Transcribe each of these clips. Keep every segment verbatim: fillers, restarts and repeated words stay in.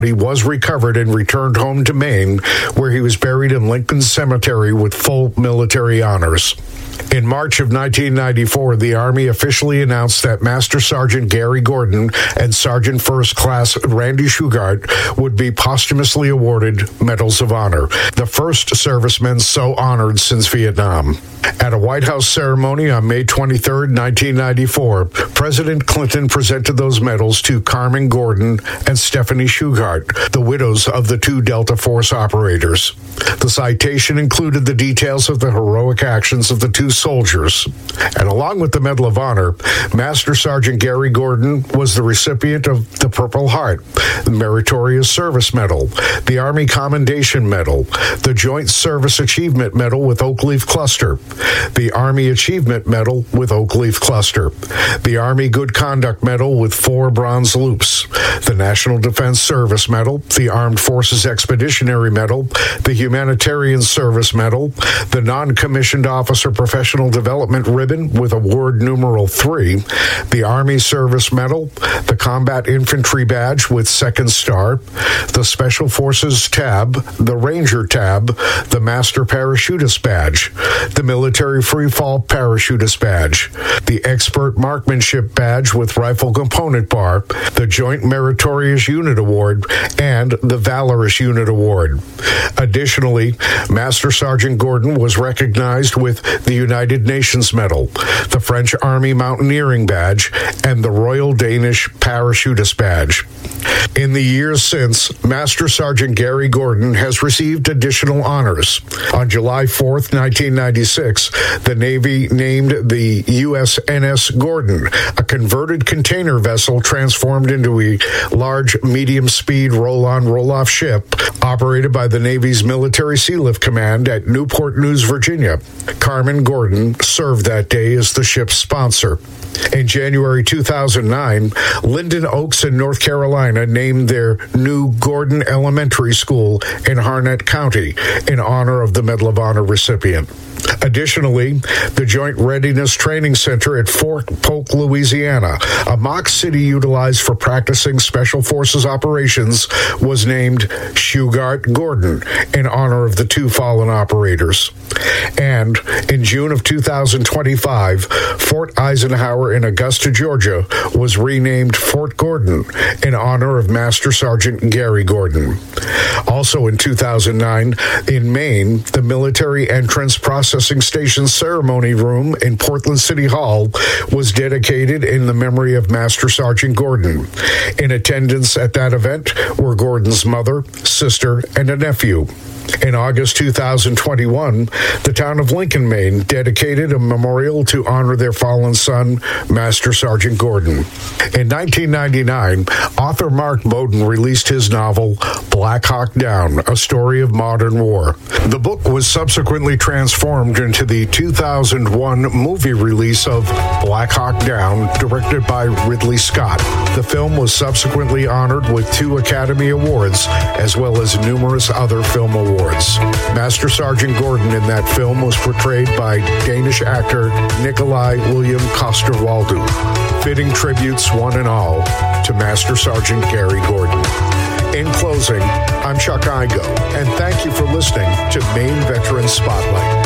He was recovered and returned home to Maine, where he was buried in Lincoln Cemetery with full military honors. In March of nineteen ninety-four, the Army officially announced that Master Sergeant Gary Gordon and Sergeant First Class Randy Shugart would be posthumously awarded Medals of Honor, the first servicemen so honored since Vietnam. At a White House ceremony on May twenty-third, nineteen ninety-four, President Clinton presented those medals to Carmen Gordon and Stephanie Shugart, the widows of the two Delta Force operators. The citation included the details of the heroic actions of the two soldiers. And along with the Medal of Honor, Master Sergeant Gary Gordon was the recipient of the Purple Heart, the Meritorious Service Medal, the Army Commendation Medal, the Joint Service Achievement Medal with Oak Leaf Cluster, the Army Achievement Medal with Oak Leaf Cluster, the Army Good Conduct Medal with four bronze loops, the National Defense Service Medal, the Armed Forces Expeditionary Medal, the Humanitarian Service Medal, the Non-Commissioned Officer Professional Development Ribbon with award numeral three, the Army Service Medal, the Combat Infantry Badge with second star, the Special Forces Tab, the Ranger Tab, the Master Parachutist Badge, the Military Freefall Parachutist Badge, the Expert Marksmanship Badge with Rifle Component Bar, the Joint Meritorious Unit Award, and the Valorous Unit Award. Additionally, Master Sergeant Gordon was recognized with the United Nations Medal, the French Army Mountaineering Badge, and the Royal Danish Parachutist Badge. In the years since, Master Sergeant Gary Gordon has received additional honors. On July fourth, nineteen ninety-six, the Navy named the U S N S Gordon, a converted container vessel transformed into a large medium-speed roll-on, roll-off ship operated by the Navy's Military Sealift Command at Newport News, Virginia. Carmen Gordon served that day as the ship's sponsor. In January two thousand nine, Linden Oaks in North Carolina named their new Gordon Elementary School in Harnett County in honor of the Medal of Honor recipient. Additionally, the Joint Readiness Training Center at Fort Polk, Louisiana, a mock city utilized for practicing Special Forces operations, was named Shugart Gordon in honor of the two fallen operators. And in June of two thousand twenty-five, Fort Eisenhower in Augusta, Georgia, was renamed Fort Gordon in honor of Master Sergeant Gary Gordon. Also in two thousand nine, in Maine, the Military Entrance Processing Station Ceremony Room in Portland City Hall was dedicated in the memory of Master Sergeant Gordon. In attendance at that event were Gordon's mother, sister, and a nephew. In August two thousand twenty-one, the town of Lincoln, Maine, dedicated a memorial to honor their fallen son, Master Sergeant Gordon. In nineteen ninety-nine, author Mark Bowden released his novel, Black Hawk Down, A Story of Modern War. The book was subsequently transformed into the two thousand one movie release of Black Hawk Down, directed by Ridley Scott. The film was subsequently honored with two Academy Awards, as well as numerous other film awards. Master Sergeant Gordon in that film was portrayed by Danish actor Nikolai William Coster-Waldau, fitting tributes one and all to Master Sergeant Gary Gordon. In closing, I'm Chuck Igo, and thank you for listening to Maine Veteran Spotlight.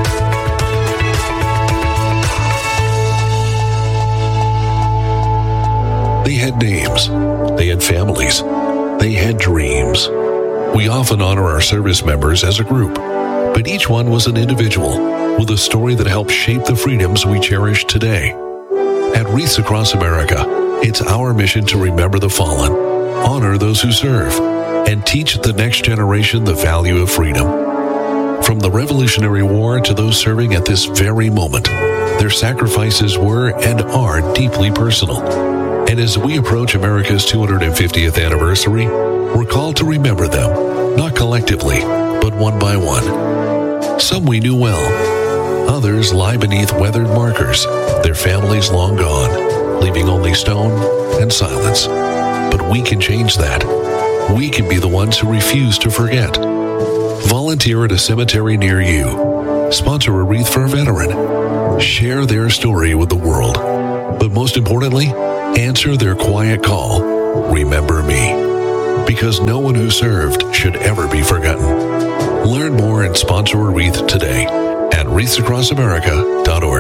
They had names, they had families, they had dreams. We often honor our service members as a group, but each one was an individual with a story that helped shape the freedoms we cherish today. At Wreaths Across America, it's our mission to remember the fallen, honor those who serve, and teach the next generation the value of freedom. From the Revolutionary War to those serving at this very moment, their sacrifices were and are deeply personal. And as we approach America's two hundred fiftieth anniversary, we're called to remember them, not collectively, but one by one. Some we knew well. Others lie beneath weathered markers, their families long gone, leaving only stone and silence. But we can change that. We can be the ones who refuse to forget. Volunteer at a cemetery near you. Sponsor a wreath for a veteran. Share their story with the world. But most importantly, answer their quiet call. Remember me. because no one who served should ever be forgotten. Learn more and sponsor a wreath today at wreaths across america dot org.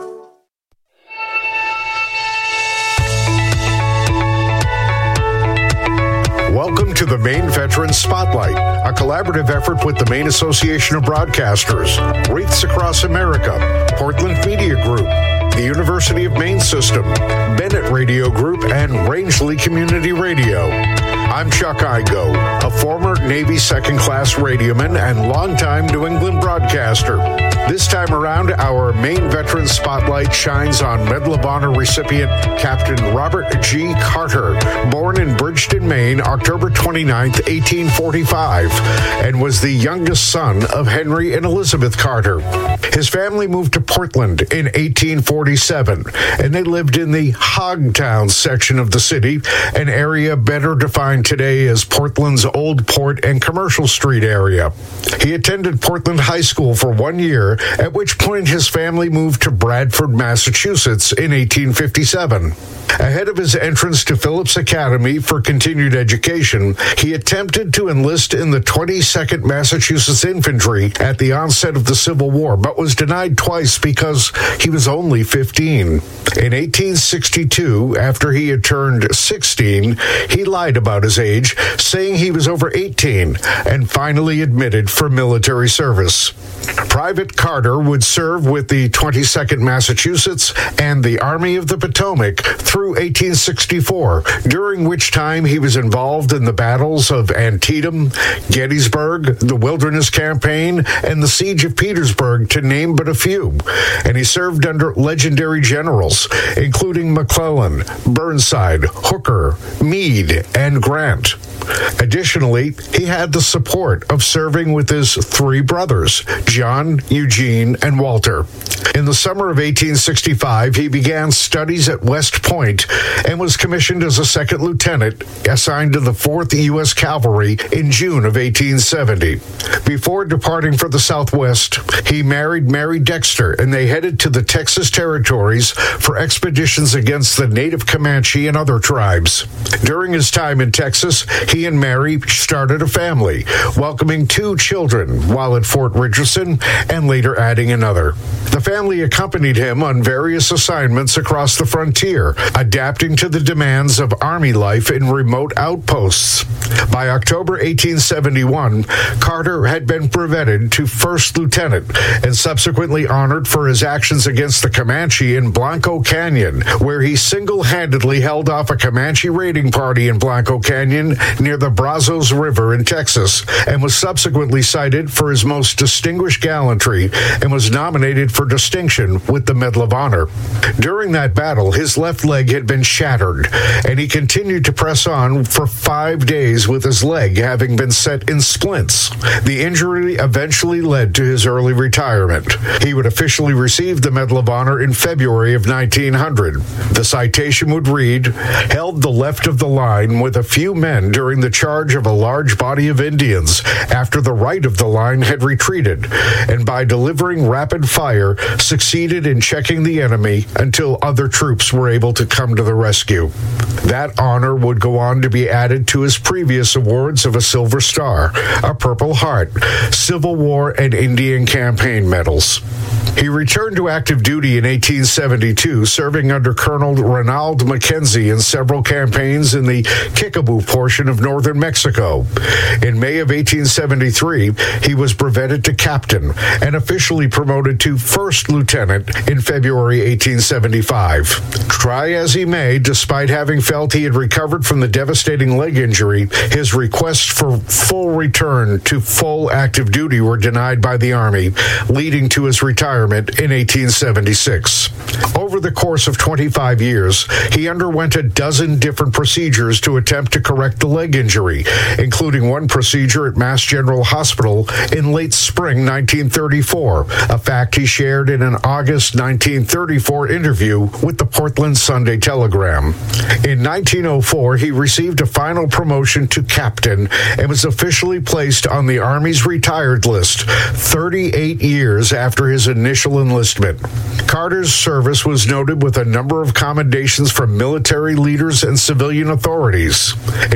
Welcome to the Maine Veterans Spotlight, a collaborative effort with the Maine Association of Broadcasters, Wreaths Across America, Portland Media Group, the University of Maine System, Bennett Radio Group, and Rangeley Community Radio. I'm Chuck Igo, a former Navy second-class radioman and longtime New England broadcaster. This time around, our Maine Veterans Spotlight shines on Medal of Honor recipient Captain Robert G. Carter, born in Bridgeton, Maine, October twenty-ninth, eighteen forty-five, and was the youngest son of Henry and Elizabeth Carter. His family moved to Portland in eighteen forty-seven, and they lived in the Hogtown section of the city, an area better defined today as Portland's Old Port and Commercial Street area. He attended Portland High School for one year, at which point his family moved to Bradford, Massachusetts in eighteen fifty-seven. Ahead of his entrance to Phillips Academy for continued education, he attempted to enlist in the twenty-second Massachusetts Infantry at the onset of the Civil War, but was denied twice because he was only fifteen. In eighteen sixty-two, after he had turned sixteen, he lied about his age, saying he was over eighteen, and finally admitted for military service. Private Carter would serve with the twenty-second Massachusetts and the Army of the Potomac through eighteen sixty-four, during which time he was involved in the battles of Antietam, Gettysburg, the Wilderness Campaign, and the Siege of Petersburg, to name but a few. And he served under legendary generals, including McClellan, Burnside, Hooker, Meade, and Grant. Additionally, he had the support of serving with his three brothers, John, Eugene, and Walter. In the summer of eighteen sixty-five, he began studies at West Point and was commissioned as a second lieutenant, assigned to the fourth U S Cavalry in June of eighteen seventy. Before departing for the Southwest, he married Mary Dexter, and they headed to the Texas territories for expeditions against the native Comanche and other tribes. During his time in Texas, he and Mary started a family, welcoming two children while at Fort Richardson and later adding another. The family accompanied him on various assignments across the frontier, adapting to the demands of Army life in remote outposts. By October eighteen seventy-one, Carter had been brevetted to first lieutenant and subsequently honored for his actions against the Comanche in Blanco Canyon, where he single-handedly held off a Comanche raiding party in Blanco Canyon near the Brazos River in Texas, and was subsequently cited for his most distinguished gallantry and was nominated for distinction with the Medal of Honor. During that battle, his left leg had been shattered, and he continued to press on for five days with his leg having been set in splints. The injury eventually led to his early retirement. He would officially receive the Medal of Honor in February of nineteen hundred. The citation would read, "Held the left of the line with a few men during the charge of a large body of Indians after the right of the line had retreated, and by delivering rapid fire, succeeded in checking the enemy until other troops were able to come to the rescue." That honor would go on to be added to his previous awards of a Silver Star, a Purple Heart, Civil War and Indian Campaign medals. He returned to active duty in eighteen seventy-two, serving under Colonel Ronald Mackenzie in several campaigns in the Kickapoo portion of northern Mexico. In May of eighteen seventy-three, he was brevetted to captain and officially promoted to first lieutenant in February eighteen seventy-five. Try as he may, despite having felt he had recovered from the devastating leg injury, his requests for full return to full active duty were denied by the Army, leading to his retirement in eighteen seventy-six. Over the course of twenty-five years, he underwent a dozen different procedures to attempt to correct the leg injury, including one procedure at Mass General Hospital in late spring nineteen thirty-four, a fact he shared in an August nineteen thirty-four interview with the Portland Sunday Telegram. In nineteen oh four, he received a final promotion to captain and was officially placed on the Army's retired list thirty-eight years after his initial enlistment. Carter's service was noted with a number of commendations from military leaders and civilian authorities. In December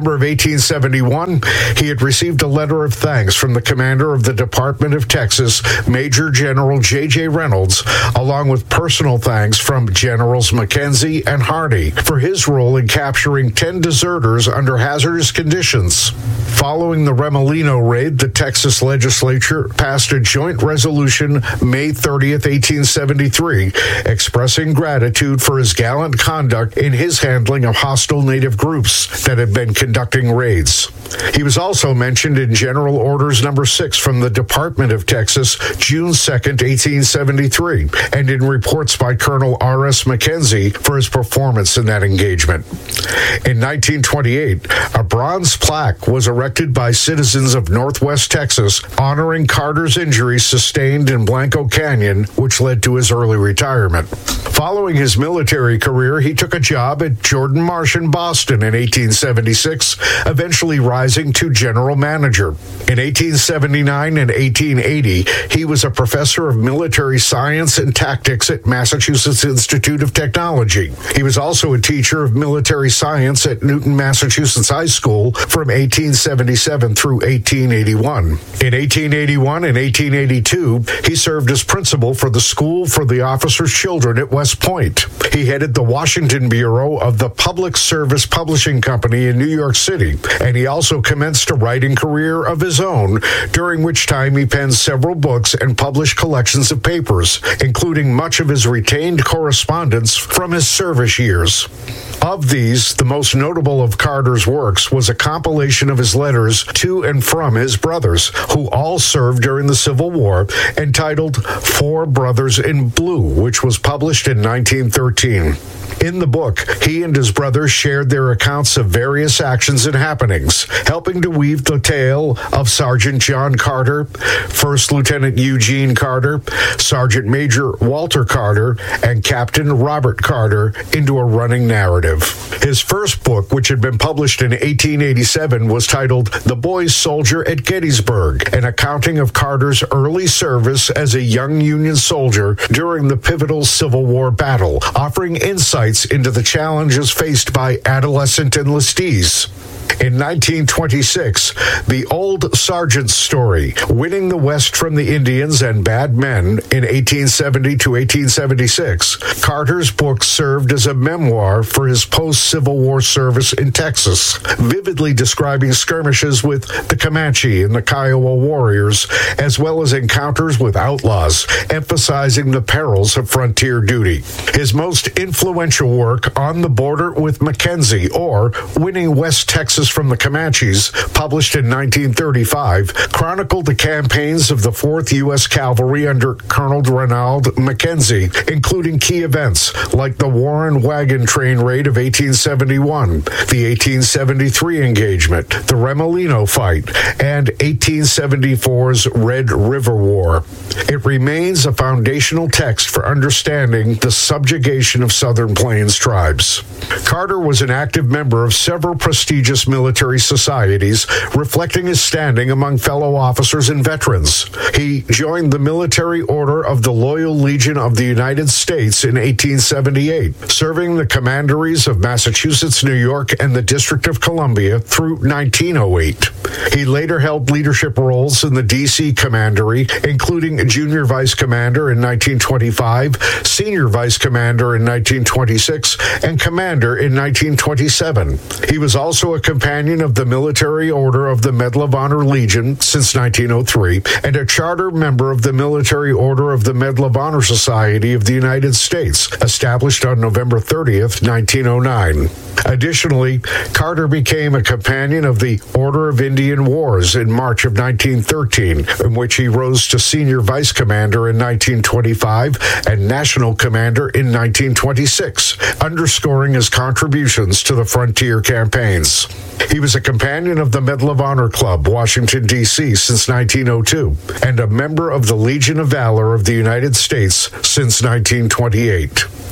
September of eighteen seventy-one, he had received a letter of thanks from the commander of the Department of Texas, Major General J J Reynolds, along with personal thanks from Generals McKenzie and Hardy for his role in capturing ten deserters under hazardous conditions. Following the Remolino raid, the Texas legislature passed a joint resolution May thirtieth, eighteen seventy-three, expressing gratitude for his gallant conduct in his handling of hostile native groups that had been conducting raids. He was also mentioned in General Orders Number six from the Department of Texas, June second, eighteen seventy-three, and in reports by Colonel R S McKenzie for his performance in that engagement. In nineteen twenty-eight, a bronze plaque was erected by citizens of Northwest Texas honoring Carter's injuries sustained in Blanco Canyon, which led to his early retirement. Following his military career, he took a job at Jordan Marsh in Boston in eighteen seventy-six, eventually rising to general manager. In eighteen seventy-nine and eighteen eighty, he was a professor of military science and tactics at Massachusetts Institute of Technology. He was also a teacher of military science at Newton, Massachusetts High School from eighteen seventy-seven through eighteen eighty-one. In eighteen eighty-one and eighteen eighty-two, he served as principal for the School for the Officers' Children at West Point. He headed the Washington Bureau of the Public Service Publishing Company in New York City, and he also commenced a writing career of his own, during which time he penned several books and published collections of papers, including much of his retained correspondence from his service years. Of these, the most notable of Carter's works was a compilation of his letters to and from his brothers, who all served during the Civil War, entitled Four Brothers in Blue, which was published in nineteen thirteen. In the book, he and his brothers shared their accounts of various actions and happenings, helping to weave the tale of Sergeant John Carter, First Lieutenant Eugene Carter, Sergeant Major Walter Carter, and Captain Robert Carter into a running narrative. His first book, which had been published in eighteen eighty-seven, was titled The Boy Soldier at Gettysburg, an accounting of Carter's early service as a young Union soldier during the pivotal Civil War battle, offering insights into the challenges faced by adolescent enlistees. In nineteen twenty-six, The Old Sergeant's Story, Winning the West from the Indians and Bad Men in eighteen seventy to eighteen seventy-six, Carter's book served as a memoir for his post-Civil War service in Texas, vividly describing skirmishes with the Comanche and the Kiowa warriors, as well as encounters with outlaws, emphasizing the perils of frontier duty. His most influential work, On the Border with Mackenzie, or Winning West Texas from the Comanches, published in nineteen thirty-five, chronicled the campaigns of the fourth U S Cavalry under Colonel Reynold Mackenzie, including key events like the Warren Wagon Train Raid of eighteen seventy-one, the eighteen seventy-three engagement, the Remolino fight, and eighteen seventy-four's Red River War. It remains a foundational text for understanding the subjugation of Southern Plains tribes. Carter was an active member of several prestigious military societies, reflecting his standing among fellow officers and veterans. He joined the Military Order of the Loyal Legion of the United States in eighteen seventy-eight, serving the commanderies of Massachusetts, New York, and the District of Columbia through nineteen oh eight. He later held leadership roles in the D C Commandery, including Junior Vice Commander in nineteen twenty-five, Senior Vice Commander in nineteen twenty-six, and Commander in nineteen twenty-seven. He was also a companion of the Military Order of the Medal of Honor Legion since nineteen oh three, and a charter member of the Military Order of the Medal of Honor Society of the United States, established on November thirtieth, nineteen oh nine. Additionally, Carter became a companion of the Order of Indian Wars in March of nineteen thirteen, in which he rose to Senior Vice Commander in nineteen twenty-five and National Commander in nineteen twenty-six, underscoring his contributions to the frontier campaigns. He was a companion of the Medal of Honor Club, Washington, D C since nineteen oh two, and a member of the Legion of Valor of the United States since nineteen twenty-eight.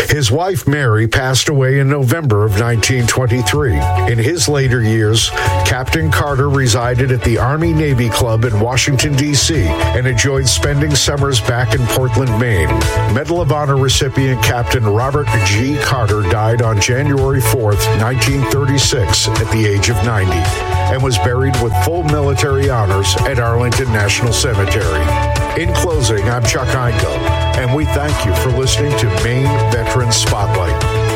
His wife, Mary, passed away in November of nineteen twenty-three. In his later years, Captain Carter resided at the Army-Navy Club in Washington, D C, and enjoyed spending summers back in Portland, Maine. Medal of Honor recipient Captain Robert G. Carter died on January fourth, nineteen thirty-six, at the age of ninety, and was buried with full military honors at Arlington National Cemetery. In closing, I'm Chuck Heinko, and we thank you for listening to Maine Veterans Spotlight.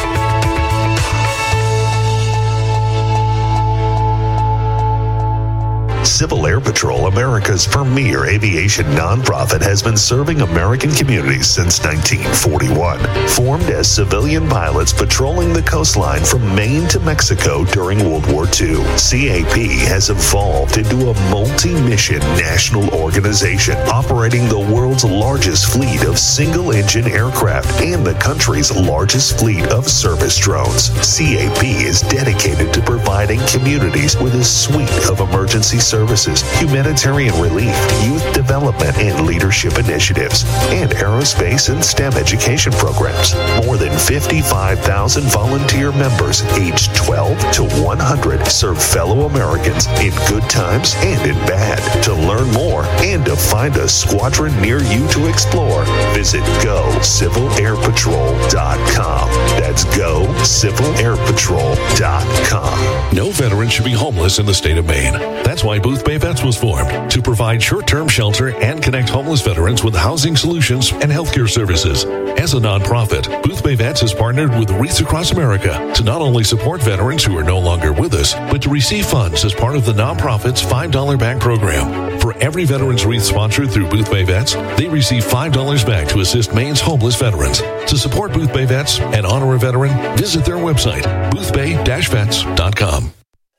Civil Air Patrol, America's premier aviation nonprofit, has been serving American communities since nineteen forty-one. Formed as civilian pilots patrolling the coastline from Maine to Mexico during World War Two, C A P has evolved into a multi-mission national organization operating the world's largest fleet of single-engine aircraft and the country's largest fleet of service drones. C A P is dedicated to providing communities with a suite of emergency services Services, humanitarian relief, youth development and leadership initiatives, and aerospace and STEM education programs. More than fifty-five thousand volunteer members aged twelve to one hundred serve fellow Americans in good times and in bad. To learn more and to find a squadron near you to explore, visit go civil air patrol dot com. That's go civil air patrol dot com. No veteran should be homeless in the state of Maine. That's why Booth Bay Vets was formed, to provide short-term shelter and connect homeless veterans with housing solutions and healthcare services. As a nonprofit, Booth Bay Vets has partnered with Wreaths Across America to not only support veterans who are no longer with us, but to receive funds as part of the nonprofit's five dollar back program. For every veterans wreath sponsored through Booth Bay Vets, they receive five dollars back to assist Maine's homeless veterans. To support Booth Bay Vets and honor a veteran, visit their website, booth bay dash vets dot com.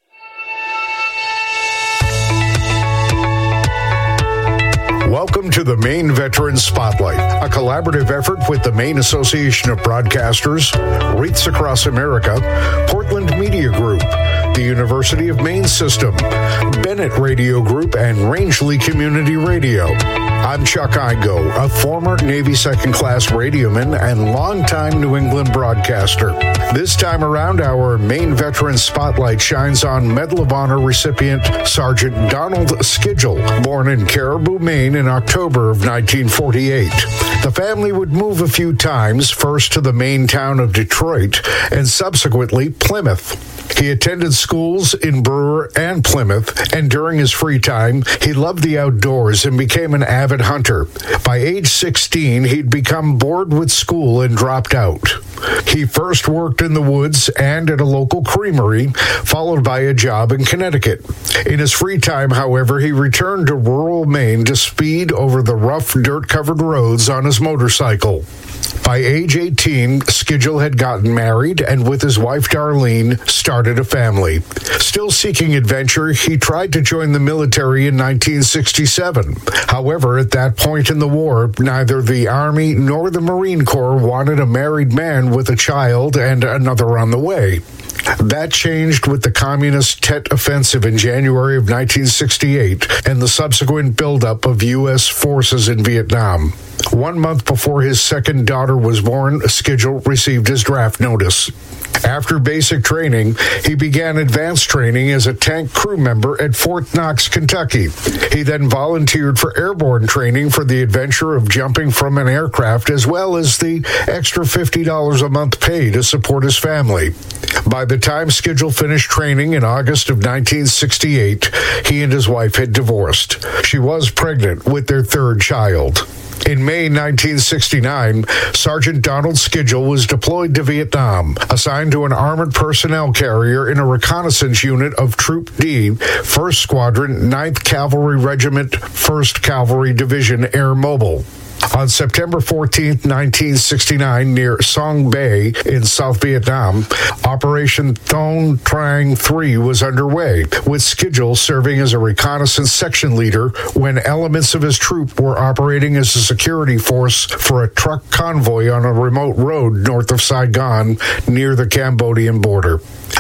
Welcome to the Maine Veterans Spotlight, a collaborative effort with the Maine Association of Broadcasters, Wreaths Across America, Portland Media Group, the University of Maine System, Bennett Radio Group, and Rangeley Community Radio. I'm Chuck Igo, a former Navy second-class radioman and longtime New England broadcaster. This time around, our Maine Veteran Spotlight shines on Medal of Honor recipient Sergeant Donald Skidgel, born in Caribou, Maine in October of nineteen forty-eight. The family would move a few times, first to the Maine town of Detroit and subsequently Plymouth. He attended schools in Brewer and Plymouth, and during his free time, he loved the outdoors and became an avid hunter. By age sixteen, he'd become bored with school and dropped out. He first worked in the woods and at a local creamery, followed by a job in Connecticut. In his free time, however, he returned to rural Maine to speed over the rough, dirt-covered roads on his motorcycle. By age eighteen, Skidgel had gotten married and with his wife Darlene started a family. Still seeking adventure, he tried to join the military in nineteen sixty-seven. However, at that point in the war, neither the Army nor the Marine Corps wanted a married man with a child and another on the way. That changed with the Communist Tet Offensive in January of nineteen sixty-eight and the subsequent buildup of U S forces in Vietnam. One month before his second daughter was born, Skidgel received his draft notice. After basic training, he began advanced training as a tank crew member at Fort Knox, Kentucky. He then volunteered for airborne training for the adventure of jumping from an aircraft, as well as the extra fifty dollars a month pay to support his family. By the time Skidgel finished training in August of nineteen sixty-eight, he and his wife had divorced. She was pregnant with their third child. In May nineteen sixty-nine, Sergeant Donald Skidgel was deployed to Vietnam, assigned to an armored personnel carrier in a reconnaissance unit of Troop D, first Squadron, ninth Cavalry Regiment, first Cavalry Division Air Mobile. On September fourteenth, nineteen sixty-nine, near Song Bay in South Vietnam, Operation Thong Trang three was underway, with Skidgel serving as a reconnaissance section leader when elements of his troop were operating as a security force for a truck convoy on a remote road north of Saigon near the Cambodian border.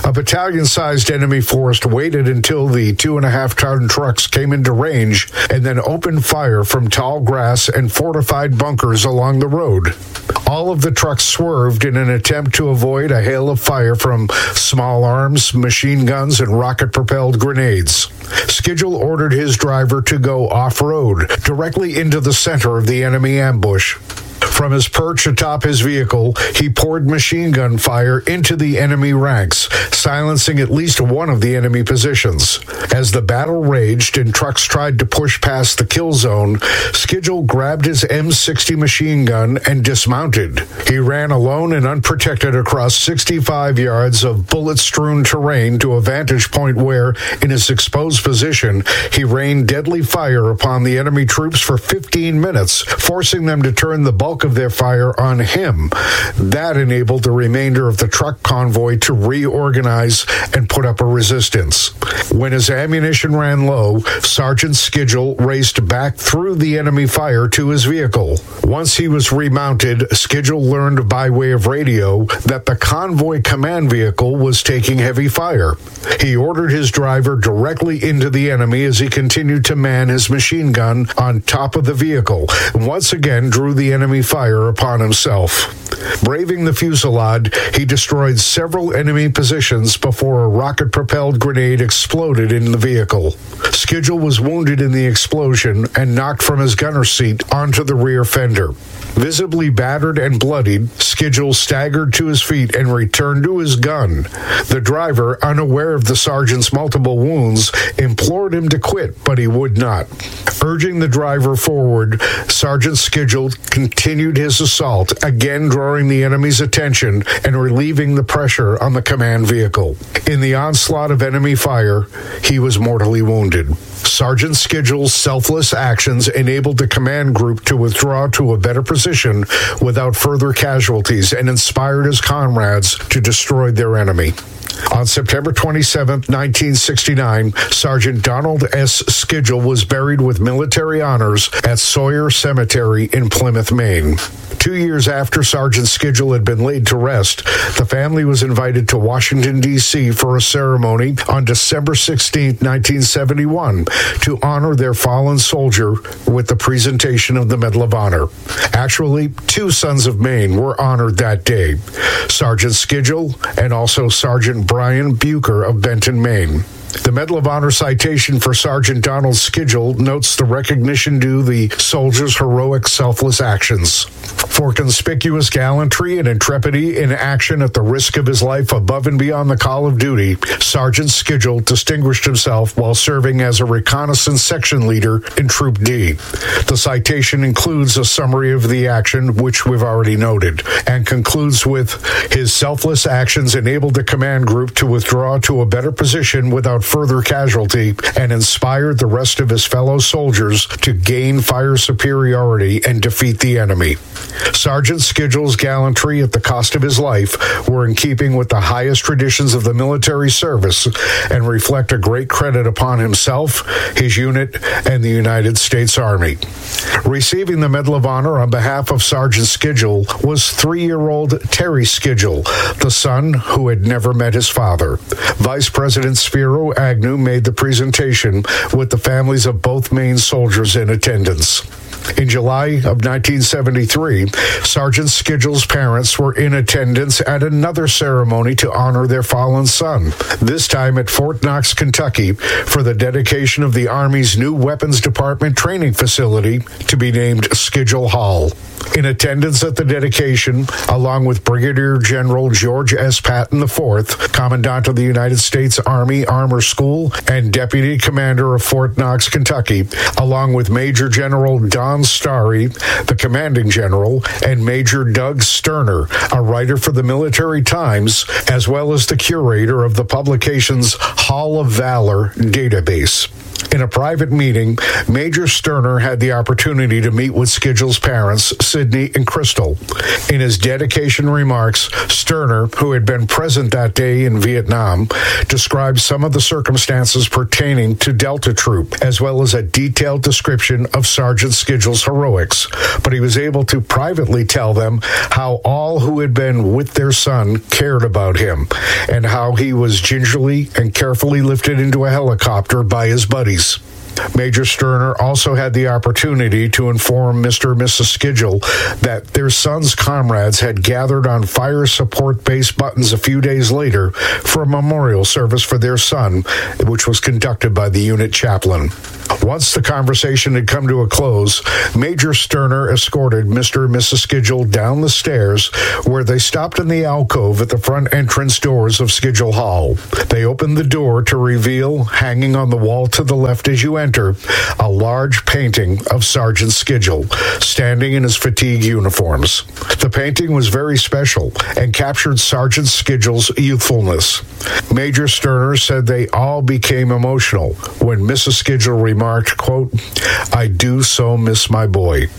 A battalion-sized enemy force waited until the two-and-a-half-ton trucks came into range and then opened fire from tall grass and fortified bunkers along the road. All of the trucks swerved in an attempt to avoid a hail of fire from small arms, machine guns, and rocket-propelled grenades. Schedule ordered his driver to go off-road, directly into the center of the enemy ambush. From his perch atop his vehicle, he poured machine gun fire into the enemy ranks, silencing at least one of the enemy positions. As the battle raged and trucks tried to push past the kill zone, Schedule grabbed his M sixty machine gun and dismounted. He ran alone and unprotected across sixty-five yards of bullet-strewn terrain to a vantage point where, in his exposed position, he rained deadly fire upon the enemy troops for fifteen minutes, forcing them to turn the bulk of their fire on him. That enabled the remainder of the truck convoy to reorganize and put up a resistance. When his ammunition ran low, Sergeant Schedule raced back through the enemy fire to his vehicle. Once he was remounted, Schedule learned by way of radio that the convoy command vehicle was taking heavy fire. He ordered his driver directly into the enemy as he continued to man his machine gun on top of the vehicle, and once again drew the enemy fire upon himself. Braving the fusillade, he destroyed several enemy positions before a rocket-propelled grenade exploded in the vehicle. Schedule was wounded in the explosion and knocked from his gunner's seat onto the rear fender. Visibly battered and bloodied, Schedule staggered to his feet and returned to his gun. The driver, unaware of the sergeant's multiple wounds, implored him to quit, but he would not. Urging the driver forward, Sergeant Schedule continued his assault, again drawing the enemy's attention and relieving the pressure on the command vehicle. In the onslaught of enemy fire, he was mortally wounded. Sergeant Schedule's selfless actions enabled the command group to withdraw to a better position without further casualties and inspired his comrades to destroy their enemy. On September twenty-seventh, nineteen sixty-nine, Sergeant Donald S. Schedule was buried with military honors at Sawyer Cemetery in Plymouth, Maine. Two years after Sergeant Schedule had been laid to rest, the family was invited to Washington, D C for a ceremony on December sixteenth, nineteen seventy-one, to honor their fallen soldier with the presentation of the Medal of Honor. Actually, two sons of Maine were honored that day, Sergeant Schedule and also Sergeant Brian Bucher of Benton, Maine. The Medal of Honor citation for Sergeant Donald Schedule notes the recognition due the soldier's heroic, selfless actions. For conspicuous gallantry and intrepidity in action at the risk of his life above and beyond the call of duty, Sergeant Schedule distinguished himself while serving as a reconnaissance section leader in Troop D. The citation includes a summary of the action, which we've already noted, and concludes with, his selfless actions enabled the command group to withdraw to a better position without further casualty and inspired the rest of his fellow soldiers to gain fire superiority and defeat the enemy. Sergeant Schedule's gallantry at the cost of his life were in keeping with the highest traditions of the military service and reflect a great credit upon himself, his unit, and the United States Army. Receiving the Medal of Honor on behalf of Sergeant Schedule was three-year-old Terry Schedule, the son who had never met his father. Vice President Spiro Agnew made the presentation with the families of both Maine soldiers in attendance. In July of nineteen seventy-three, Sergeant Schedule's parents were in attendance at another ceremony to honor their fallen son, this time at Fort Knox, Kentucky, for the dedication of the Army's new Weapons Department training facility to be named Schedule Hall. In attendance at the dedication, along with Brigadier General George S. Patton the fourth, Commandant of the United States Army Armor School and Deputy Commander of Fort Knox, Kentucky, along with Major General Don Starry, the Commanding General, and Major Doug Sterner, a writer for the Military Times, as well as the curator of the publication's Hall of Valor database. In a private meeting, Major Sterner had the opportunity to meet with Schedul's parents, Sidney and Crystal. In his dedication remarks, Sterner, who had been present that day in Vietnam, described some of the circumstances pertaining to Delta Troop, as well as a detailed description of Sergeant Schedul's heroics. But he was able to privately tell them how all who had been with their son cared about him, and how he was gingerly and carefully lifted into a helicopter by his buddies. Major Sterner also had the opportunity to inform Mister and Missus Schedul that their son's comrades had gathered on fire support base Buttons a few days later for a memorial service for their son, which was conducted by the unit chaplain. Once the conversation had come to a close, Major Sterner escorted Mister and Missus Schedul down the stairs, where they stopped in the alcove at the front entrance doors of Schedul Hall. They opened the door to reveal, hanging on the wall to the left as you enter, a large painting of Sergeant Schedul, standing in his fatigue uniforms. The painting was very special and captured Sergeant Schedul's youthfulness. Major Sterner said they all became emotional when Missus Schedul remarked, quote, "I do so miss my boy."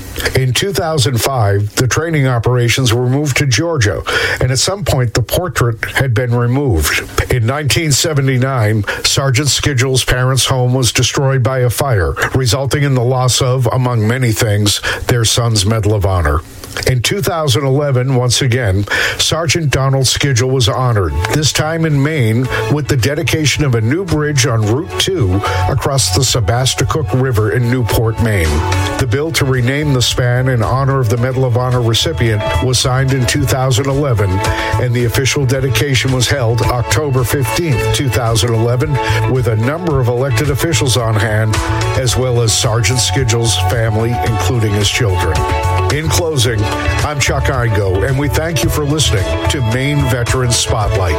In two thousand five, the training operations were moved to Georgia, and at some point the portrait had been removed. In nineteen seventy-nine, Sergeant Schedul's parents' home was destroyed by a fire, resulting in the loss of, among many things, their son's Medal of Honor. In two thousand eleven, once again, Sergeant Donald Schedul was honored, this time in Maine, with the dedication of a new bridge on Route two across the Sebasticook River in Newport, Maine. The bill to rename the span in honor of the Medal of Honor recipient was signed in two thousand eleven, and the official dedication was held October fifteenth, two thousand eleven, with a number of elected officials on hand, as well as Sergeant Schedul's family, including his children. In closing, I'm Chuck Igo, and we thank you for listening to Maine Veterans Spotlight.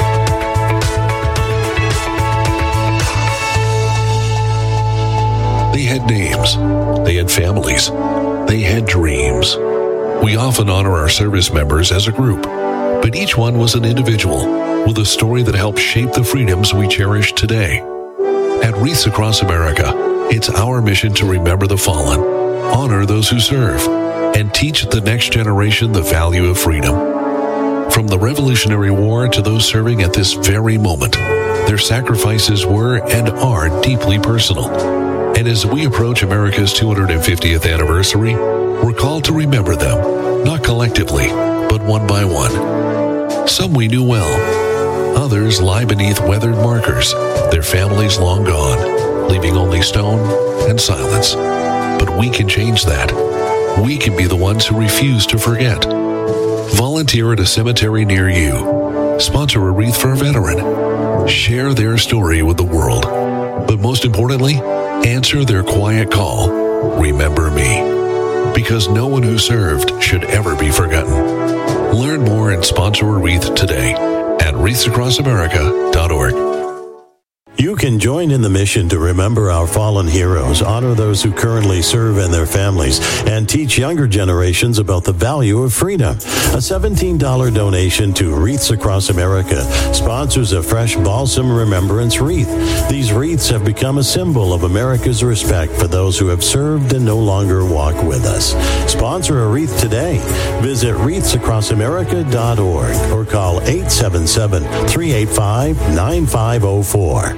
They had names, they had families, they had dreams. We often honor our service members as a group, but each one was an individual with a story that helped shape the freedoms we cherish today. At Wreaths Across America, it's our mission to remember the fallen, honor those who serve, and teach the next generation the value of freedom. From the Revolutionary War to those serving at this very moment, their sacrifices were and are deeply personal. And as we approach America's two hundred fiftieth anniversary, we're called to remember them, not collectively, but one by one. Some we knew well. Others lie beneath weathered markers, their families long gone, leaving only stone and silence. But we can change that. We can be the ones who refuse to forget. Volunteer at a cemetery near you. Sponsor a wreath for a veteran. Share their story with the world. But most importantly, answer their quiet call. Remember me. Because no one who served should ever be forgotten. Learn more and sponsor a wreath today at wreaths across america dot org. You can join in the mission to remember our fallen heroes, honor those who currently serve and their families, and teach younger generations about the value of freedom. A seventeen dollars donation to Wreaths Across America sponsors a fresh balsam remembrance wreath. These wreaths have become a symbol of America's respect for those who have served and no longer walk with us. Sponsor a wreath today. Visit wreaths across america dot org or call eight seven seven, three eight five, nine five zero four.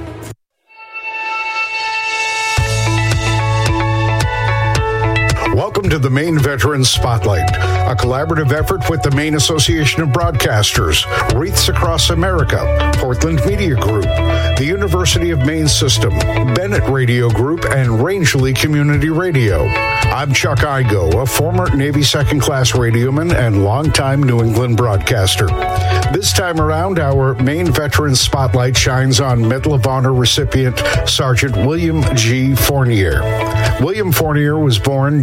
Welcome to the Maine Veterans Spotlight, a collaborative effort with the Maine Association of Broadcasters, Wreaths Across America, Portland Media Group, the University of Maine System, Bennett Radio Group, and Rangeley Community Radio. I'm Chuck Igo, a former Navy second-class radioman and longtime New England broadcaster. This time around, our Maine Veterans Spotlight shines on Medal of Honor recipient Sergeant William G. Fournier. William Fournier was born June twenty-fifth,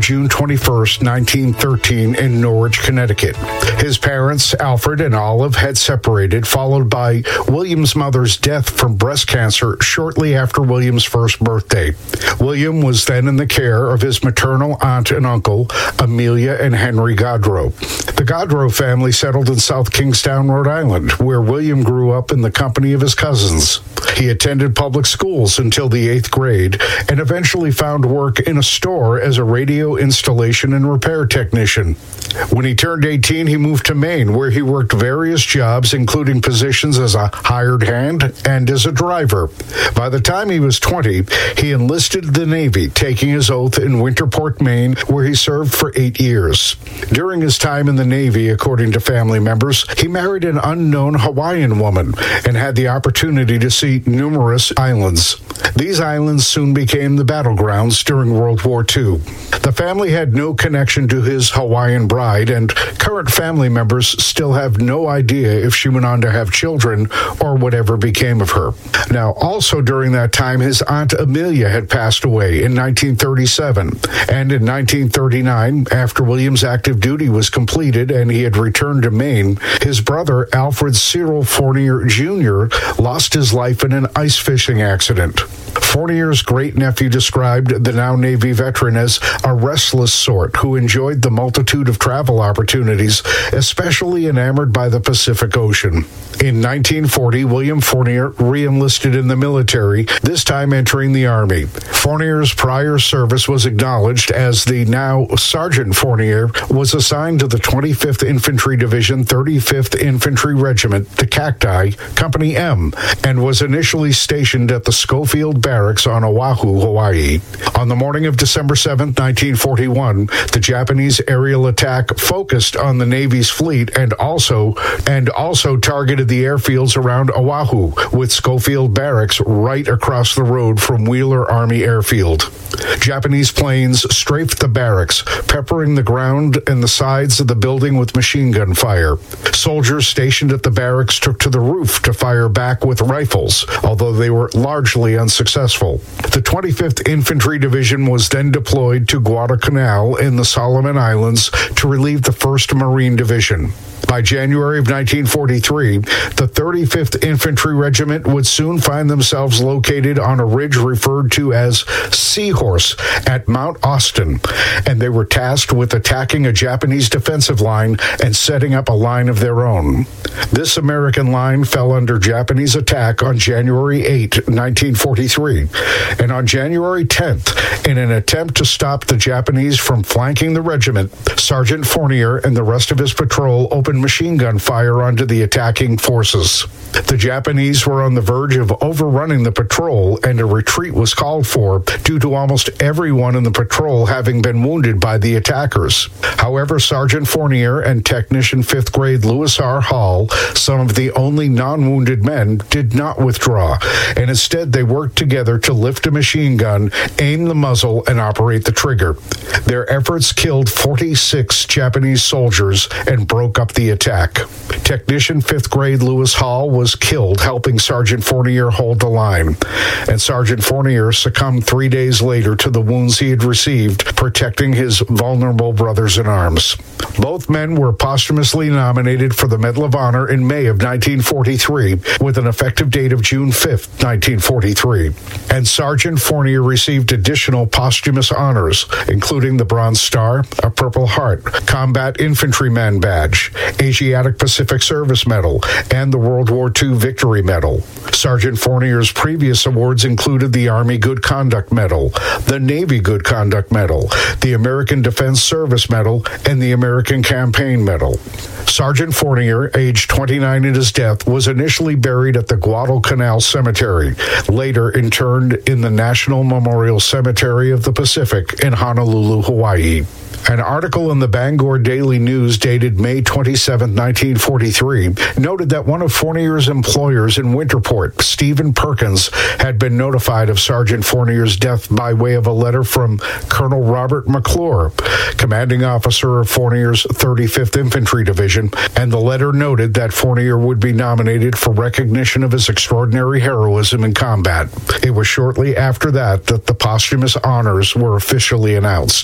twenty-first, nineteen thirteen in Norwich, Connecticut. His parents, Alfred and Olive, had separated, followed by William's mother's death from breast cancer shortly after William's first birthday. William was then in the care of his maternal aunt and uncle, Amelia and Henry Godrow. The Godrow family settled in South Kingstown, Rhode Island, where William grew up in the company of his cousins. He attended public schools until the eighth grade and eventually found work in a store as a radio installation and repair technician. When he turned eighteen, he moved to Maine, where he worked various jobs, including positions as a hired hand and as a driver. By the time he was twenty, he enlisted the Navy, taking his oath in Winterport, Maine, where he served for eight years. During his time in the Navy, according to family members, he married an unknown Hawaiian woman and had the opportunity to see numerous islands. These islands soon became the battlegrounds during World War Two. The family had no connection to his Hawaiian bride, and current family members still have no idea if she went on to have children or whatever became of her. Now, also during that time, his aunt Amelia had passed away in nineteen thirty-seven, and in nineteen thirty-nine, after William's active duty was completed and he had returned to Maine, his brother, Alfred Cyril Fournier Junior, lost his life in an ice fishing accident. Fournier's great-nephew described the now Navy veteran as a restless sort who enjoyed the multitude of travel opportunities, especially enamored by the Pacific Ocean. In nineteen forty, William Fournier re-enlisted in the military, this time entering the Army. Fournier's prior service was acknowledged as the now Sergeant Fournier was assigned to the twenty-fifth Infantry Division, thirty-fifth Infantry Regiment, the Cacti, Company M, and was initially stationed at the Schofield Barracks on Oahu, Hawaii. On the morning of December seventh, nineteen forty-one, the Japanese aerial attack focused on the Navy's fleet and also and also targeted the airfields around Oahu, with Schofield Barracks right across the road from Wheeler Army Airfield. Japanese planes strafed the barracks, peppering the ground and the sides of the building with machine gun fire. Soldiers stationed at the barracks took to the roof to fire back with rifles, although they were largely unsuccessful. The twenty-fifth Infantry Division was then deployed to Guadalcanal in the Solomon Islands to relieve the first Marine Division. By January of nineteen forty-three, the thirty-fifth Infantry Regiment would soon find themselves located on a ridge referred to as Seahorse at Mount Austin, and they were tasked with attacking a Japanese defensive line and setting up a line of their own. This American line fell under Japanese attack on January eighth, nineteen forty-three, and on January tenth, in an attempt to stop the Japanese from flanking the regiment, Sergeant Fournier and the rest of his patrol opened machine gun fire onto the attacking forces. The Japanese were on the verge of overrunning the patrol, and a retreat was called for due to almost everyone in the patrol having been wounded by the attackers. However, Sergeant Fournier and Technician fifth grade Lewis R. Hall, some of the only non-wounded men, did not withdraw, and instead they worked together to lift a machine gun, aim the muzzle, and operate the trigger. Their efforts killed forty-six Japanese soldiers and broke up the attack. Technician fifth grade Lewis Hall was killed helping Sergeant Fournier hold the line, and Sergeant Fournier succumbed three days later to the wounds he had received protecting his vulnerable brothers in arms. Both men were posthumously nominated for the Medal of Honor in May of nineteen forty-three with an effective date of June fifth, nineteen forty-three, and Sergeant Fournier received additional posthumous honors, including the Bronze Star, a Purple Heart, Combat Infantryman Badge, Asiatic Pacific Service Medal, and the World War Two Victory Medal. Sergeant Fournier's previous awards included the Army Good Conduct Medal, the Navy Good Conduct Medal, the American Defense Service Medal, and the American Campaign Medal. Sergeant Fournier, aged twenty-nine at his death, was initially buried at the Guadalcanal Cemetery, later interned in the National Memorial Cemetery of the Pacific in Honolulu, Hawaii. An article in the Bangor Daily News dated May twenty-seventh, nineteen forty-three, noted that one of Fournier's employers in Winterport, Stephen Perkins, had been notified of Sergeant Fournier's death by way of a letter from Colonel Robert McClure, commanding officer of Fournier's thirty-fifth Infantry Division, and the letter noted that Fournier would be nominated for recognition of his extraordinary heroism in combat. It was shortly after that that the posthumous honors were officially announced.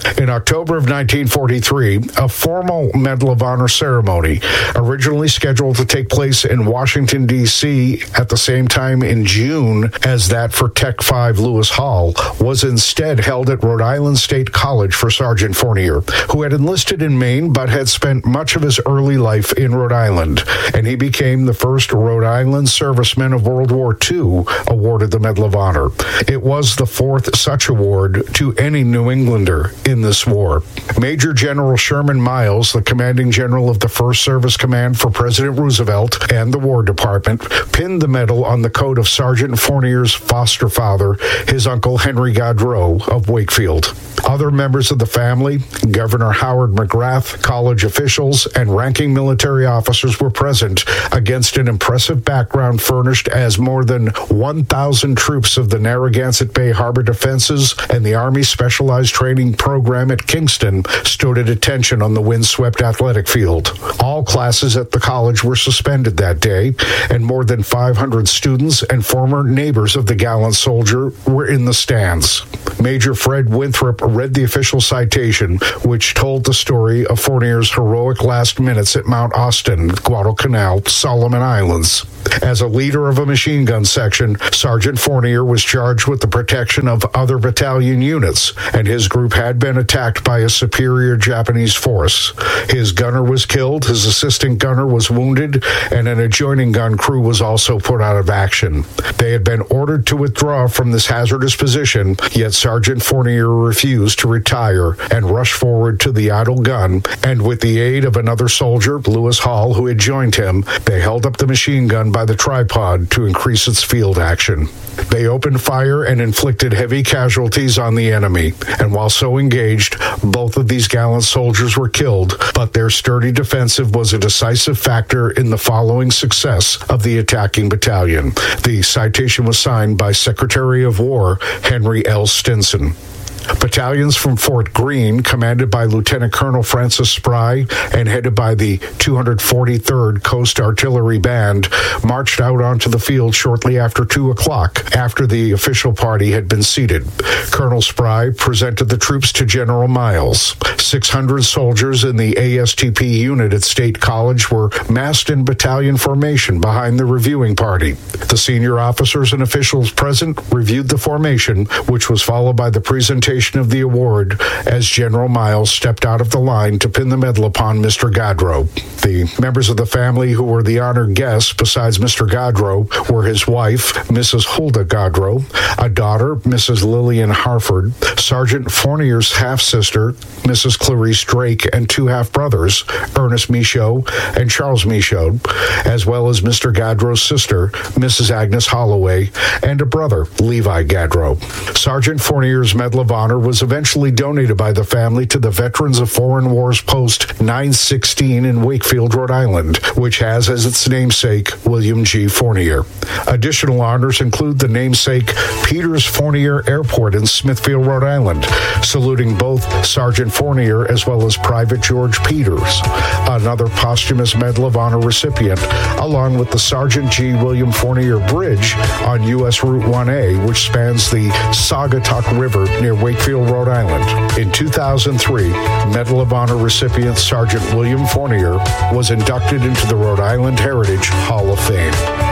In October of nineteen forty-three, a formal Medal of Honor ceremony, originally scheduled to take place in Washington, D C at the same time in June as that for Tech five Lewis Hall, was instead held at Rhode Island State College for Sergeant Fournier, who had enlisted in Maine but had spent much of his early life in Rhode Island, and he became the first Rhode Island serviceman of World War Two awarded the Medal of Honor. It was the fourth such award to any New Englander in this war. Major General Sherman Miles, the commanding general of the First Service Command for President Roosevelt and the War Department, pinned the medal on the coat of Sergeant Fournier's foster father, his uncle Henry Gaudreau of Wakefield. Other members of the family, Governor Howard McGrath, college officials, and ranking military officers were present against an impressive background furnished as more than one thousand troops of the Narragansett Bay Harbor Defenses and the Army Specialized Training Program at Kingston stood at attention on the windswept athletic field. All classes at the college were suspended that day, and more than five hundred students and former neighbors of the gallant soldier were in the stands. Major Fred Winthrop read the official citation, which told the story of Fournier's heroic last minutes at Mount Austin, Guadalcanal, Solomon Islands. As a leader of a machine gun section, Sergeant Fournier was charged with the protection of other battalion units, and his group had been attacked by a superior Japanese force. His gunner was killed, his assistant gunner was wounded, and an adjoining gun crew was also put out of action. They had been ordered to withdraw from this hazardous position, yet Sergeant Fournier refused to retire and rushed forward to the idle gun, and with the aid of another soldier, Lewis Hall, who had joined him, they held up the machine gun by the tripod to increase its field action. They opened fire and inflicted heavy casualties on the enemy, and while so engaged, both of these gallant soldiers were killed, but their sturdy defensive was a decisive factor in the following success of the attacking battalion. The citation was signed by Secretary of War Henry L. Stinson. Battalions from Fort Greene, commanded by Lieutenant Colonel Francis Spry and headed by the two hundred forty-third Coast Artillery Band, marched out onto the field shortly after two o'clock, after the official party had been seated. Colonel Spry presented the troops to General Miles. six hundred soldiers in the A S T P unit at State College were massed in battalion formation behind the reviewing party. The senior officers and officials present reviewed the formation, which was followed by the presentation of the award as General Miles stepped out of the line to pin the medal upon Mister Gaudreau. The members of the family who were the honored guests, besides Mister Gaudreau, were his wife, Missus Hulda Gaudreau, a daughter, Missus Lillian Harford, Sergeant Fournier's half-sister, Missus Clarice Drake, and two half-brothers, Ernest Michaud and Charles Michaud, as well as Mister Gaudreau's sister, Missus Agnes Holloway, and a brother, Levi Gaudreau. Sergeant Fournier's Medal of Honor was eventually donated by the family to the Veterans of Foreign Wars Post nine sixteen in Wakefield, Rhode Island, which has as its namesake William G. Fournier. Additional honors include the namesake Peters Fournier Airport in Smithfield, Rhode Island, saluting both Sergeant Fournier as well as Private George Peters, another posthumous Medal of Honor recipient, along with the Sergeant G. William Fournier Bridge on U S Route one A, which spans the Saugatuck River near Wakefield, Rhode Island. In two thousand three, Medal of Honor recipient Sergeant William Fournier was inducted into the Rhode Island Heritage Hall of Fame.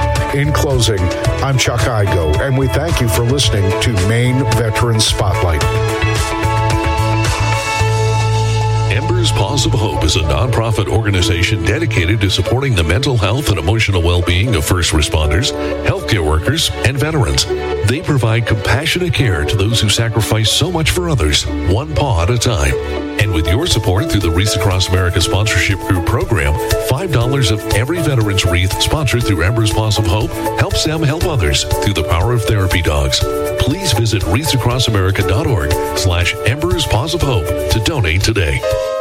In closing, I'm Chuck Igo, and we thank you for listening to Maine Veterans Spotlight. Embers Paws of Hope is a nonprofit organization dedicated to supporting the mental health and emotional well-being of first responders, healthcare workers, and veterans. They provide compassionate care to those who sacrifice so much for others, one paw at a time. And with your support through the Wreaths Across America Sponsorship Group program, five dollars of every veteran's wreath sponsored through Embers Paws of Hope helps them help others through the power of therapy dogs. Please visit wreaths across america dot org slash Embers Paws of Hope to donate today.